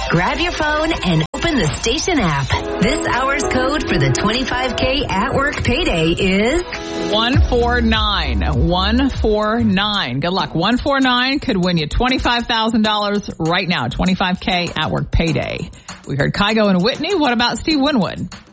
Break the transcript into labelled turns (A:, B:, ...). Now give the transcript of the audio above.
A: Grab your phone and open the station app. This hour's code for the 25K at work payday is
B: 149. 149. Good luck. 149 could win you $25,000 right now. 25K at work payday. We heard Kygo and Whitney. What about Steve Winwood?